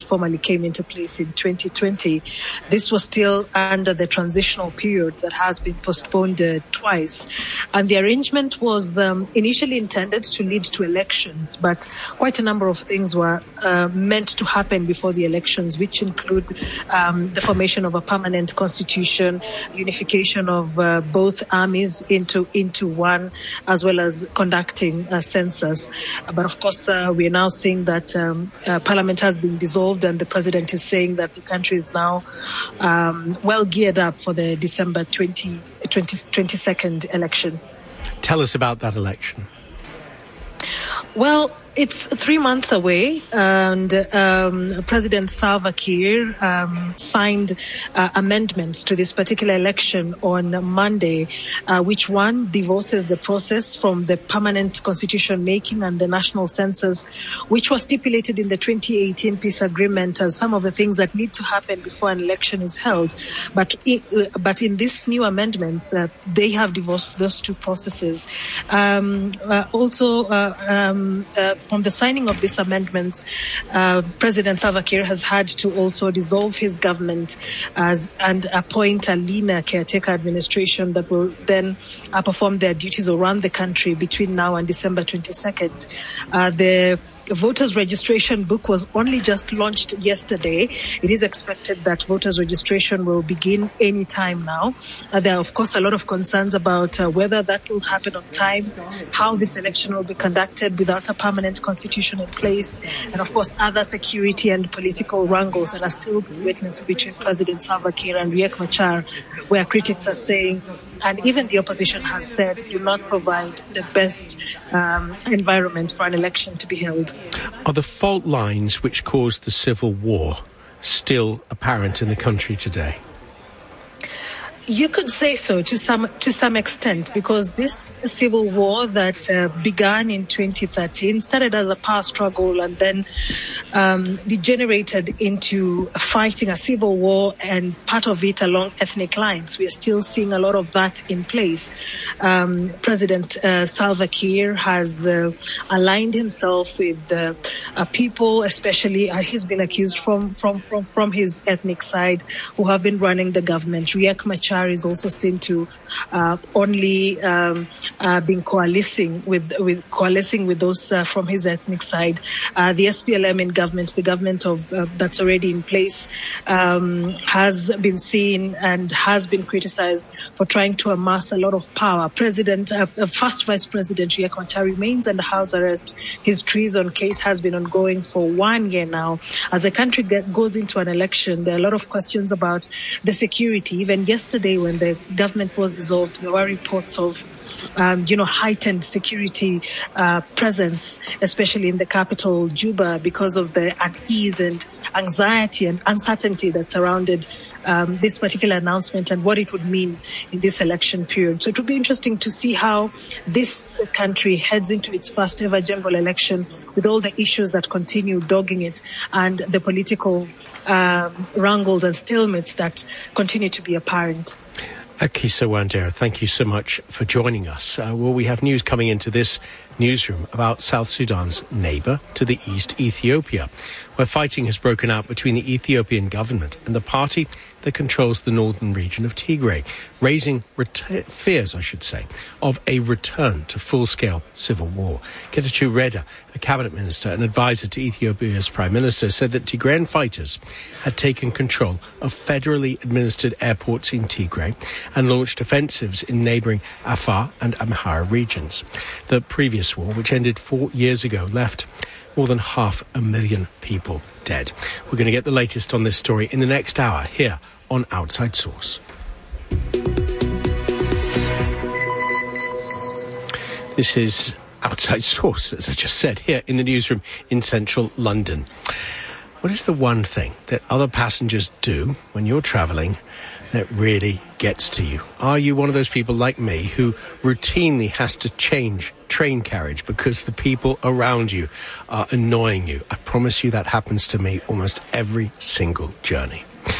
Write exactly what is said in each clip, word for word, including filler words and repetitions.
formally came into place in twenty twenty. This was still under the transitional period that has been postponed uh, twice. And the arrangement was um, initially intended to lead to elections, but quite a number of things were uh, meant to happen before the elections, which include um, the formation of a permanent constitution, unification of uh, both armies into into one, as well as conducting a census. But of course, uh, we are now seeing that um, uh, Parliament has been dissolved, and the President is saying that the country is now um, well geared up for the December twentieth, twenty-second election. Tell us about that election. Well, it's three months away, and um, President Salva Kiir um, signed uh, amendments to this particular election on Monday, uh, which one divorces the process from the permanent constitution making and the national census, which was stipulated in the twenty eighteen peace agreement as some of the things that need to happen before an election is held. But in, uh, but in these new amendments, uh, they have divorced those two processes. Um, uh, also, uh, um, uh, from the signing of these amendments, uh, President Salva Kiir has had to also dissolve his government as and appoint a leaner caretaker administration that will then uh, perform their duties or run the country between now and December twenty-second. Uh, the voters registration book was only just launched yesterday. It is expected that voters registration will begin any time now. Uh, there are, of course, a lot of concerns about uh, whether that will happen on time, how this election will be conducted without a permanent constitution in place, and, of course, other security and political wrangles that are still being witnessed between President Salva Kiir and Riek Machar, where critics are saying, and even the opposition has said, do not provide the best um, environment for an election to be held. Are the fault lines which caused the civil war still apparent in the country today? You could say so to some to some extent, because this civil war that uh, began in twenty thirteen started as a power struggle and then um, degenerated into fighting a civil war, and part of it along ethnic lines. We are still seeing a lot of that in place. Um, President uh, Salva Kiir has uh, aligned himself with uh, uh, people, especially uh, he's been accused from, from, from, from his ethnic side, who have been running the government. Riek Machar is also seen to uh, only um, uh, being coalescing with with coalescing with those uh, from his ethnic side. Uh, the S P L M in government, the government of uh, that's already in place, um, has been seen and has been criticized for trying to amass a lot of power. President, uh, uh, first Vice President Riek Machar remains under house arrest. His treason case has been ongoing for one year now. As the country get, goes into an election, there are a lot of questions about the security. Even yesterday, when the government was dissolved, there were reports of, um, you know, heightened security uh, presence, especially in the capital, Juba, because of the unease and anxiety and uncertainty that surrounded um, this particular announcement and what it would mean in this election period. So it would be interesting to see how this country heads into its first ever general election with all the issues that continue dogging it and the political um, wrangles and stalemates that continue to be apparent. Akisa Wandera, thank you so much for joining us. Uh, well, we have news coming into this newsroom about South Sudan's neighbour to the east, Ethiopia, where fighting has broken out between the Ethiopian government and the party that controls the northern region of Tigray, raising ret- fears, I should say, of a return to full-scale civil war. Getachew Reda, a cabinet minister and advisor to Ethiopia's prime minister, said that Tigrayan fighters had taken control of federally administered airports in Tigray and launched offensives in neighbouring Afar and Amhara regions. The previous war, which ended four years ago, left more than half a million people dead. We're going to get the latest on this story in the next hour here on Outside Source. This is Outside Source, as I just said, here in the newsroom in central London. What is the one thing that other passengers do when you're travelling that really gets to you? Are you one of those people like me who routinely has to change train carriage because the people around you are annoying you? I promise you that happens to me almost every single journey. Well,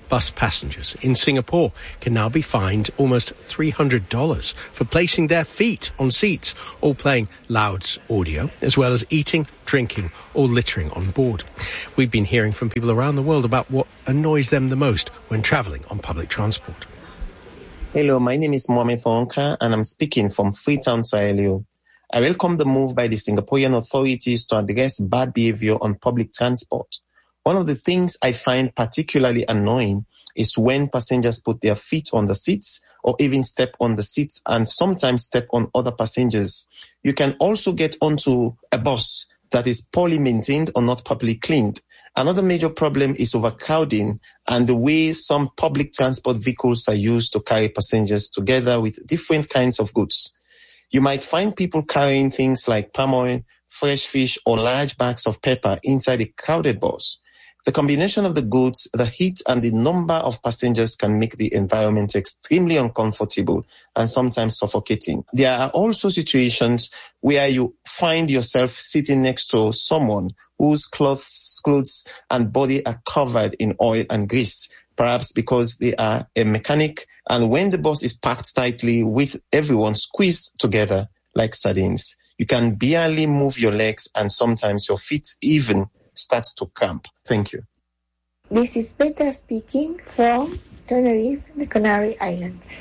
bus passengers in Singapore can now be fined almost three hundred dollars for placing their feet on seats or playing loud audio, as well as eating, drinking or littering on board. We've been hearing from people around the world about what annoys them the most when travelling on public transport. Hello, my name is Mohamed Onka and I'm speaking from Freetown, Sierra Leone. I welcome the move by the Singaporean authorities to address bad behavior on public transport. One of the things I find particularly annoying is when passengers put their feet on the seats or even step on the seats and sometimes step on other passengers. You can also get onto a bus that is poorly maintained or not properly cleaned. Another major problem is overcrowding and the way some public transport vehicles are used to carry passengers together with different kinds of goods. You might find people carrying things like palm oil, fresh fish, or large bags of pepper inside a crowded bus. The combination of the goods, the heat, and the number of passengers can make the environment extremely uncomfortable and sometimes suffocating. There are also situations where you find yourself sitting next to someone whose clothes, clothes and body are covered in oil and grease, perhaps because they are a mechanic, and when the bus is packed tightly with everyone squeezed together like sardines, you can barely move your legs and sometimes your feet even start to cramp. Thank you. This is Petra speaking from Tenerife, the Canary Islands.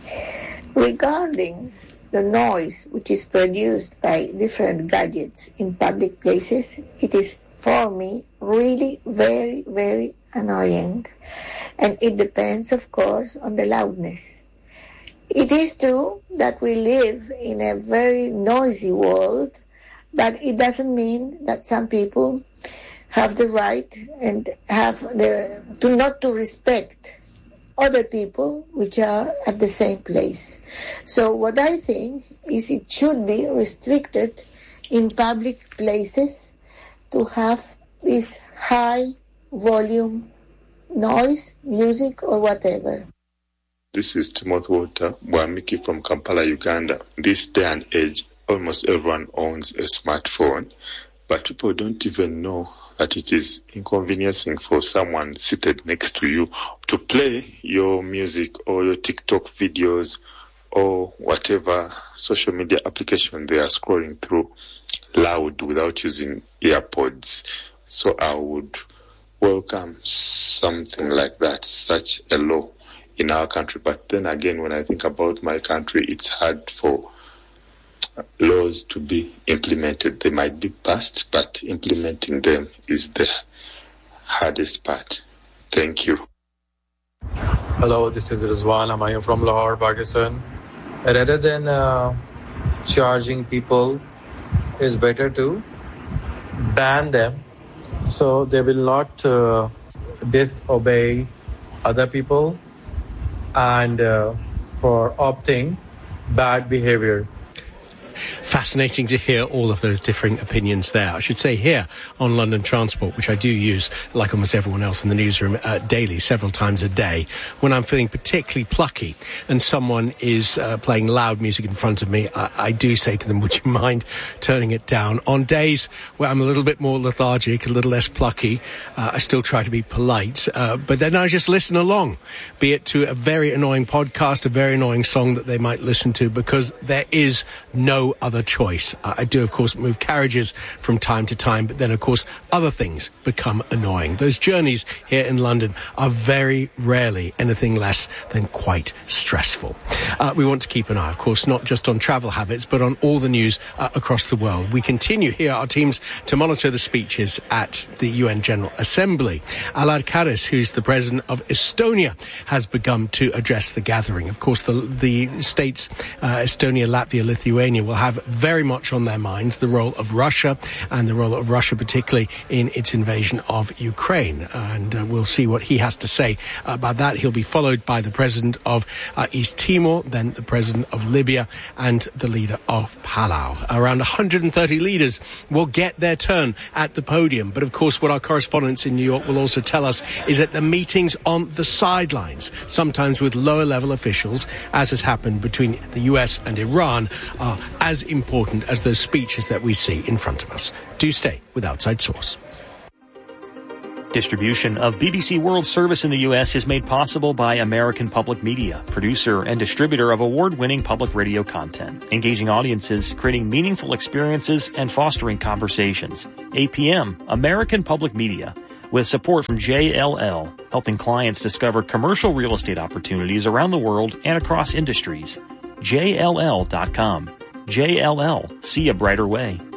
Regarding the noise which is produced by different gadgets in public places, it is for me really very, very annoying. And it depends, of course, on the loudness. It is true that we live in a very noisy world, but it doesn't mean that some people have the right and have the to not to respect other people which are at the same place. So what I think is it should be restricted in public places to have this high volume noise, music or whatever. This is Timothy Walter Bwamiki from Kampala, Uganda. This day and age, almost everyone owns a smartphone, but people don't even know that it is inconveniencing for someone seated next to you to play your music or your TikTok videos or whatever social media application they are scrolling through loud without using earpods. So I would welcome something like that, such a law in our country. But then again, when I think about my country, it's hard for laws to be implemented. They might be passed, but implementing them is the hardest part. Thank you. Hello, this is Rizwan. I'm from Lahore, Pakistan. Rather than uh, charging people, it's better to ban them so they will not uh, disobey other people and uh, for opting bad behavior. Fascinating to hear all of those differing opinions there. I should say here on London Transport, which I do use, like almost everyone else in the newsroom, uh, daily, several times a day, when I'm feeling particularly plucky and someone is uh, playing loud music in front of me, I, I do say to them, would you mind turning it down? On days where I'm a little bit more lethargic, a little less plucky, uh, I still try to be polite, uh, but then I just listen along, be it to a very annoying podcast, a very annoying song that they might listen to, because there is no other choice. I do, of course, move carriages from time to time, but then, of course, other things become annoying. Those journeys here in London are very rarely anything less than quite stressful. Uh, we want to keep an eye, of course, not just on travel habits, but on all the news uh, across the world. We continue here, our teams, to monitor the speeches at the U N General Assembly. Alad Karis, who's the president of Estonia, has begun to address the gathering. Of course, the, the states, uh, Estonia, Latvia, Lithuania, will have very much on their minds the role of Russia and the role of Russia particularly in its invasion of Ukraine. And uh, we'll see what he has to say about that. He'll be followed by the president of uh, East Timor, then the president of Libya and the leader of Palau. Around one hundred thirty leaders will get their turn at the podium. But of course, what our correspondents in New York will also tell us is that the meetings on the sidelines, sometimes with lower level officials, as has happened between the U S and Iran, are as important as those speeches that we see in front of us. Do stay with Outside Source. Distribution of B B C World Service in the U S is made possible by American Public Media, producer and distributor of award-winning public radio content, engaging audiences, creating meaningful experiences, and fostering conversations. A P M, American Public Media, with support from J L L, helping clients discover commercial real estate opportunities around the world and across industries. J L L dot com. J L L, see a brighter way.